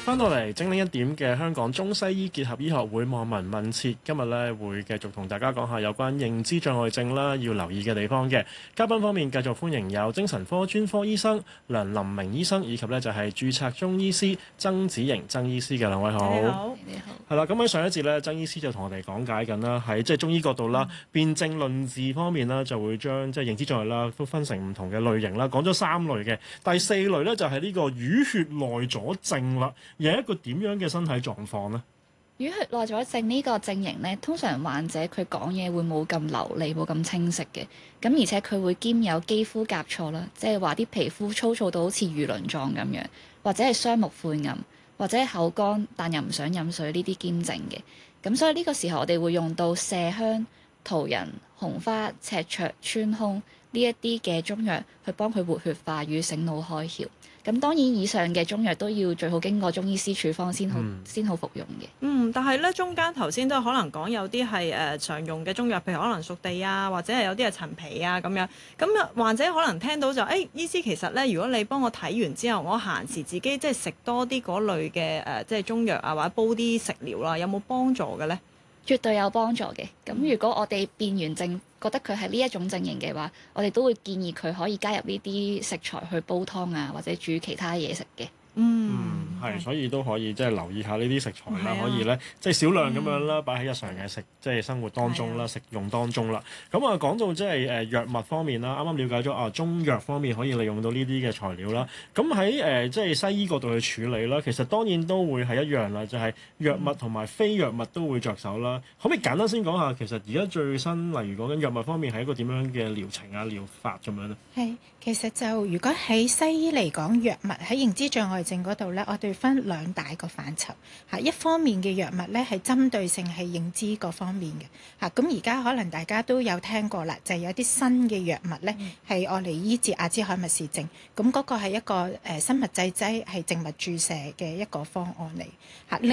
翻到嚟精靈一點嘅香港中西醫結合醫學會望聞問切，今日咧會繼續同大家講下有關認知障礙症啦，要留意嘅地方嘅。嘉賓方面繼續歡迎有精神科專科醫生梁林明醫生，以及咧就係註冊中醫師曾子瑩曾醫師嘅兩位好。 你好，你好。 係啦，咁喺上一節咧，曾醫師就同我哋講解緊啦，喺即係中醫角度啦，辨證論治方面啦，就會將即係認知障礙啦，都分成唔同嘅類型啦，講咗3類嘅。第4類咧就係呢個淤血內阻症啦，而係一個點樣嘅身體狀況呢？ 淤血內阻症呢個症型呢，通常患者佢講嘢會冇咁流利，冇咁清晰嘅。咁而且佢會兼有肌膚甲錯啦，即係話啲皮膚粗糙到好似魚鱗狀咁樣，或者係雙目晦暗，或者係口乾但又唔想飲水呢啲兼症嘅。咁所以呢個時候我哋會用到麝香、桃仁、紅花、赤芍、川芎呢一啲嘅中藥去幫佢活血化瘀、醒腦開竅。咁當然以上嘅中藥都要最好經過中醫師處方先好服用嘅。 但係咧中間頭先都可能講有啲係常用嘅中藥，譬如可能熟地啊，或者係有啲係陳皮啊咁樣。咁患者可能聽到就醫師其實咧，如果你幫我睇完之後，我閒時自己即係食多啲嗰類嘅即係中藥啊，或者煲啲食療啦，有冇幫助嘅咧？ 絕對有幫助嘅。咁如果我哋辨完症覺得佢係呢一種症型嘅話，我哋都會建議佢可以加入呢啲食材去煲湯啊，或者煮其他嘢食嘅。 係，所以都可以即係留意下呢啲食材啦，可以咧即係少量咁樣啦，擺喺日常嘅即係生活當中啦，食用當中啦。咁啊講到即係藥物方面啦，啱啱了解咗中藥方面可以利用到呢啲嘅材料啦。咁喺即係西醫角度去處理啦，其實當然都會係一樣啦，就係藥物同埋非藥物都會着手啦。可唔可以簡單先講下，其實而家最新例如講緊藥物方面係一個點樣嘅療程啊、療法咁樣咧？ 係，其實就如果喺西醫嚟講，藥物喺認知障礙症嗰度咧，我哋分2大個範疇嚇。一方面嘅藥物咧係針對性係認知嗰方面嘅嚇。咁而家可能大家都有聽過啦，就係有啲新嘅藥物咧係愛嚟醫治阿茲海默氏症。咁嗰個係一個生物製劑係靜脈注射嘅一個方案嚟嚇。